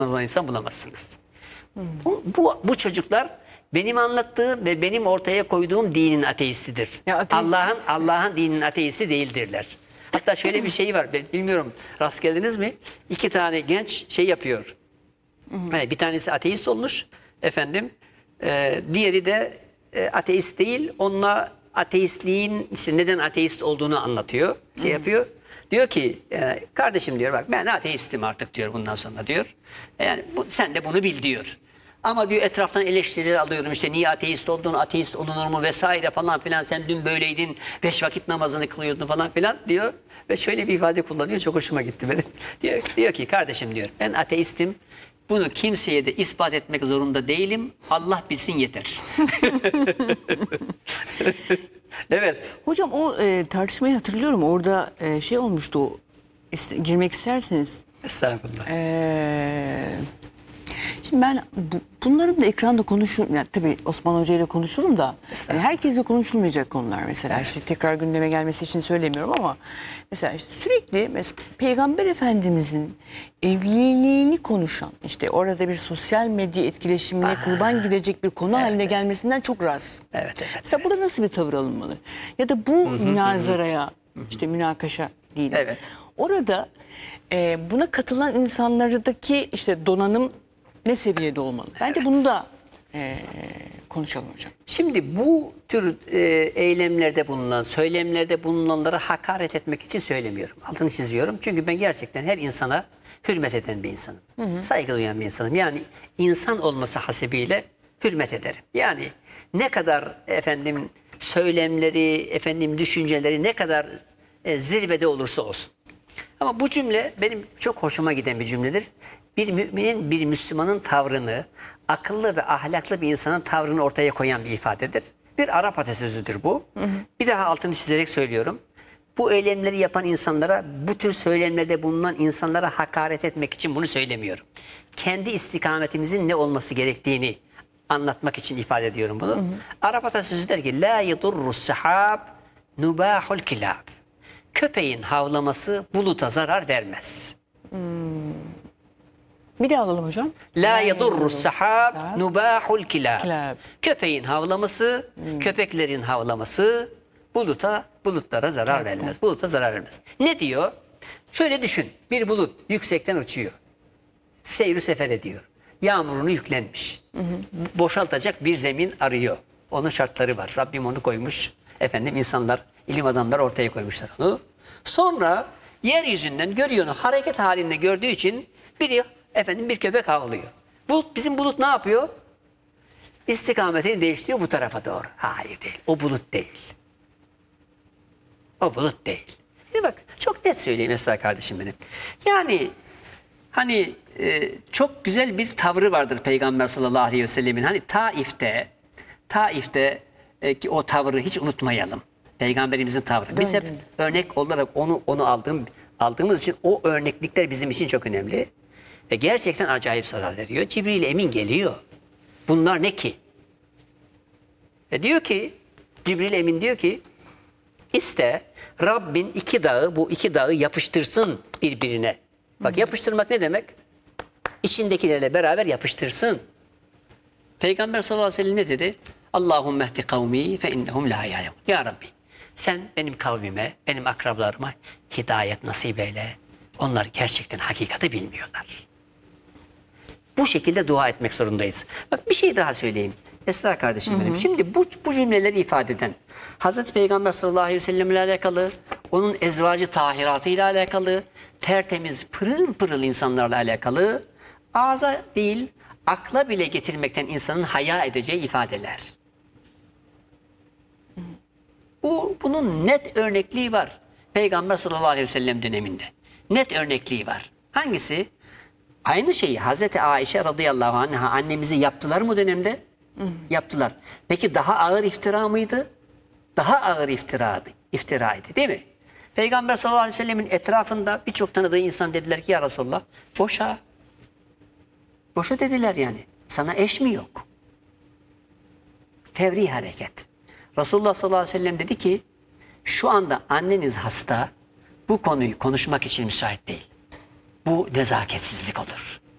olan insan bulamazsınız. Bu çocuklar benim anlattığım ve benim ortaya koyduğum dinin ateistidir. Allah'ın dininin ateisti değildirler. Hatta şöyle bir şey var. Ben bilmiyorum, rast geldiniz mi? 2 tane genç şey yapıyor. Bir tanesi ateist olmuş efendim. Diğeri de ateist değil. Onunla ateistliğin işte neden ateist olduğunu anlatıyor. Şey yapıyor. Diyor ki kardeşim diyor, bak ben ateistim artık diyor bundan sonra diyor. Yani sen de bunu bil diyor. Ama diyor etraftan eleştiriler alıyorum, işte niye ateist oldun, ateist olunur mu vesaire falan filan, sen dün böyleydin, 5 vakit namazını kılıyordun falan filan diyor. Ve şöyle bir ifade kullanıyor, çok hoşuma gitti benim. Diyor ki kardeşim diyor, ben ateistim. Bunu kimseye de ispat etmek zorunda değilim. Allah bilsin yeter. Evet. Hocam o tartışmayı hatırlıyorum. Orada şey olmuştu. Girmek isterseniz. Estağfurullah. Şimdi ben bunları da ekranda konuşurum. Yani tabii Osman Hoca ile konuşurum da yani herkesle konuşulmayacak konular mesela. Evet. İşte tekrar gündeme gelmesi için söylemiyorum ama mesela işte sürekli Peygamber Efendimizin evliliğini konuşan, işte orada bir sosyal medya etkileşimine kurban gidecek bir konu haline gelmesinden çok rahatsız. Evet. Mesela burada nasıl bir tavır alınmalı? Ya da bu münazaraya, işte münakaşa değil. Evet. Orada buna katılan insanlardaki işte donanım ne seviyede olmalı? Bence bunu da konuşalım hocam. Şimdi bu tür eylemlerde bulunan, söylemlerde bulunanlara hakaret etmek için söylemiyorum. Altını çiziyorum. Çünkü ben gerçekten her insana hürmet eden bir insanım. Saygı duyan bir insanım. Yani insan olması hasebiyle hürmet ederim. Yani ne kadar efendim söylemleri, düşünceleri ne kadar zirvede olursa olsun. Ama bu cümle benim çok hoşuma giden bir cümledir. Bir müminin, bir Müslümanın tavrını, akıllı ve ahlaklı bir insanın tavrını ortaya koyan bir ifadedir. Bir Arap atasözüdür bu. Bir daha altını çizerek söylüyorum. Bu eylemleri yapan insanlara, bu tür söylemlerde bulunan insanlara hakaret etmek için bunu söylemiyorum. Kendi istikametimizin ne olması gerektiğini anlatmak için ifade ediyorum bunu. Arap atasözü der ki, la yedurru sahab nubahul kilab. Köpeğin havlaması buluta zarar vermez. Bir daha alalım hocam. La yedurru sahab nubahul kilab. Köpeğin havlaması, köpeklerin havlaması bulutlara zarar vermez. Buluta zarar vermez. Ne diyor? Şöyle düşün. Bir bulut yüksekten uçuyor. Seyri sefer ediyor. Yağmurunu yüklenmiş. Boşaltacak bir zemin arıyor. Onun şartları var. Rabbim onu koymuş. Efendim insanlar, ilim adamları ortaya koymuşlar onu. Sonra yeryüzünden görüyor onu, hareket halinde gördüğü için bir köpek havlıyor. Bizim bulut ne yapıyor? İstikametini değiştiriyor bu tarafa doğru. Hayır değil. O bulut değil. O bulut değil. Şimdi bak çok net söyleyeyim Esra kardeşim benim. Yani hani çok güzel bir tavrı vardır Peygamber sallallahu aleyhi ve sellemin. Hani Taif'te ki o tavrı hiç unutmayalım. Peygamberimizin tavrı. Biz hep örnek olarak onu aldığımız için o örneklikler bizim için çok önemli. Ve gerçekten acayip zarar veriyor. Cibril Emin geliyor. Bunlar ne ki? Cibril Emin diyor ki iste Rabbin bu iki dağı yapıştırsın birbirine. Bak yapıştırmak ne demek? İçindekilerle beraber yapıştırsın. Peygamber sallallahu aleyhi ve sellem ne dedi? Allahümme ehdi kavmi fe innehum la ya'lemun. Ya Rabbi sen benim kavmime, benim akrabalarıma hidayet nasip eyle. Onlar gerçekten hakikati bilmiyorlar. Bu şekilde dua etmek zorundayız. Bak bir şey daha söyleyeyim. Esra kardeşim benim. Şimdi bu cümleleri ifade eden Hazreti Peygamber sallallahu aleyhi ve sellem ile alakalı, onun ezvacı tahiratı ile alakalı, tertemiz pırıl pırıl insanlarla alakalı, ağza değil akla bile getirmekten insanın haya edeceği ifadeler. Bunun net örnekliği var. Peygamber sallallahu aleyhi ve sellem döneminde. Net örnekliği var. Hangisi? Aynı şeyi Hazreti Ayşe radıyallahu anh'a annemizi yaptılar mı dönemde? Yaptılar. Peki daha ağır iftira mıydı? Daha ağır iftiraydı değil mi? Peygamber sallallahu aleyhi ve sellemin etrafında birçok tanıdığı insan dediler ki ya Resulallah boşa. Boşa dediler yani. Sana eş mi yok? Fevri hareket. Resulullah sallallahu aleyhi ve sellem dedi ki şu anda anneniz hasta, bu konuyu konuşmak için müsait değil. Bu nezaketsizlik olur.